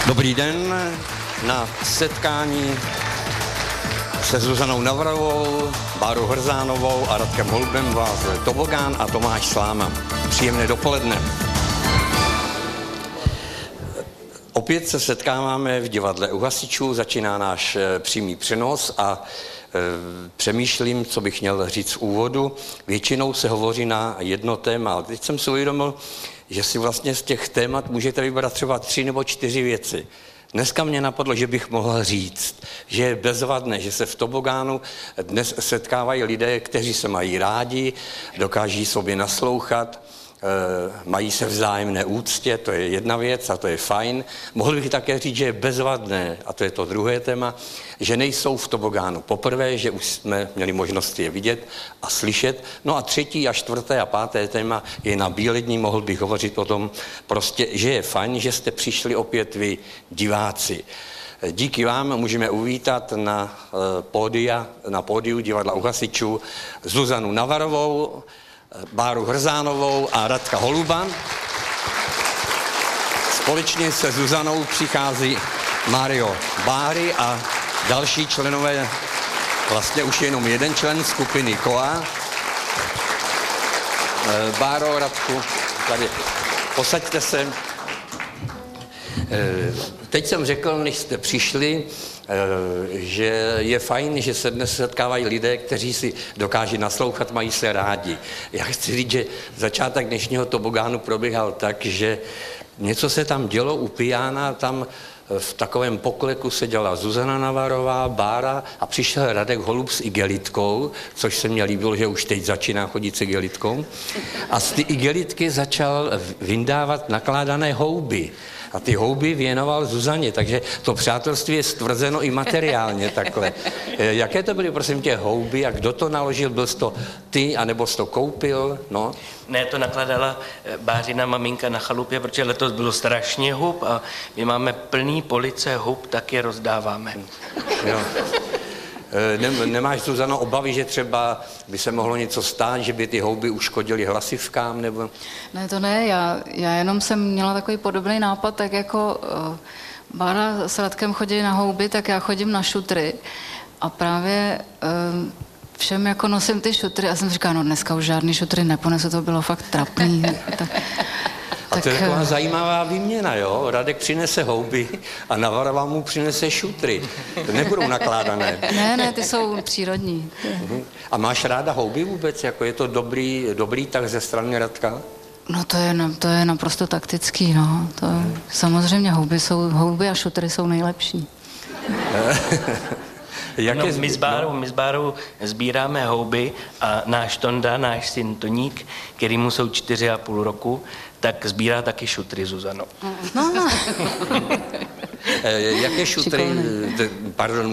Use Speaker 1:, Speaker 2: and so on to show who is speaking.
Speaker 1: Dobrý den, na setkání se Zuzanou Navarovou, Bárou Hrzánovou a Radkem Holubem vás Tobogán a Tomáš Sláma. Příjemné dopoledne. Opět se setkáváme v divadle u hasičů, začíná náš přímý přenos a přemýšlím, co bych měl říct v úvodu. Většinou se hovoří na jedno téma, ale teď jsem si uvědomil, že si vlastně z těch témat můžete vybrat třeba 3 nebo 4 věci. Dneska mě napadlo, že bych mohl říct, že je bezvadné, že se v Tobogánu dnes setkávají lidé, kteří se mají rádi, dokáží sobě naslouchat, mají se vzájemné úctě, to je jedna věc a to je fajn. Mohl bych také říct, že je bezvadné, a to je to druhé téma, že nejsou v Tobogánu poprvé, že už jsme měli možnost je vidět a slyšet. No a 3. a 4. a 5. téma je na Bílední, mohl bych hovořit o tom prostě, že je fajn, že jste přišli opět vy diváci. Díky vám můžeme uvítat na pódiu divadla u hasičů Zuzanu Navarovou, Báru Hrzánovou a Radka Holuba. Společně se Zuzanou přichází Mario Báry a další členové, vlastně už jenom jeden člen skupiny Koa. Báro, Radku, tady posaďte se. Teď jsem řekl, než jste přišli, že je fajn, že se dnes setkávají lidé, kteří si dokáží naslouchat, mají se rádi. Já chci říct, že začátek dnešního Tobogánu probíhal tak, že něco se tam dělo u piana, tam v takovém pokleku seděla Zuzana Navarová, Bára a přišel Radek Holub s igelitkou, což se mně líbilo, že už teď začíná chodit s igelitkou. A z ty igelitky začal vyndávat nakládané houby. A ty houby věnoval Zuzaně, takže to přátelství je stvrzeno i materiálně takhle. Jaké to byly, prosím tě, houby a kdo to naložil? Byl jsi to ty, anebo jsi to koupil? No?
Speaker 2: Ne, to nakladala Bářina maminka na chalupě, protože letos bylo strašně hub a my máme plný police hub, tak je rozdáváme.
Speaker 1: Jo. Nemáš, Zuzano, obavy, že třeba by se mohlo něco stát, že by ty houby uškodily hlasivkám, nebo?
Speaker 3: Ne, to ne, já jenom jsem měla takový podobný nápad, tak jako Bára s Radkem chodí na houby, tak já chodím na šutry a právě všem jako nosím ty šutry a jsem říkala, no dneska už žádný šutry neponesu, to bylo fakt trapný.
Speaker 1: A to je taková zajímavá výměna, jo? Radek přinese houby a Navarová mu přinese šutry. Nebudou nakládané.
Speaker 3: Ne, ty jsou přírodní.
Speaker 1: A máš ráda houby vůbec? Jako je to dobrý tak ze strany Radka?
Speaker 3: No to je naprosto taktický, no. Samozřejmě houby a šutry jsou nejlepší.
Speaker 2: My s Bárou sbíráme houby a náš Tonda, náš syn Toník, kterýmu jsou 4,5 roku, tak sbírá taky šutry, Zuzano.
Speaker 3: No.
Speaker 1: Jaké šutry, pardon,